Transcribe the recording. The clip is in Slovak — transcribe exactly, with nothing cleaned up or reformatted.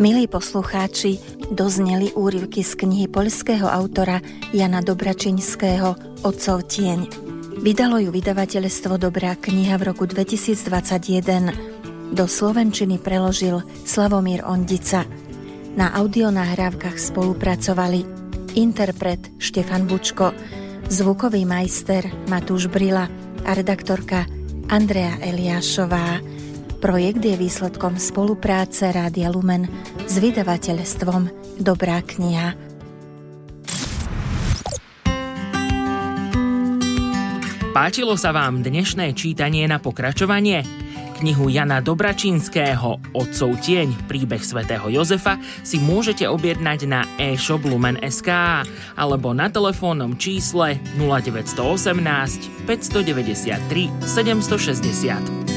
Milí poslucháči, dozneli úryvky z knihy poľského autora Jana Dobračinského Otcov tieň. Vydalo ju vydavateľstvo Dobrá kniha v roku dvetisícdvadsaťjeden. Do slovenčiny preložil Slavomír Ondica. Na audionahrávkach spolupracovali interpret Štefan Bučko, zvukový majster Matúš Brila a redaktorka Andrea Eliášová. Projekt je výsledkom spolupráce Rádia Lumen s vydavateľstvom Dobrá kniha. Páčilo sa vám dnešné čítanie na pokračovanie? Knihu Jana Dobračinského Otcov tieň, príbeh svätého Jozefa si môžete objednať na e-shop lumen bodka es ká alebo na telefónnom čísle nula deväť jedna osem päť deväť tri sedem šesť nula.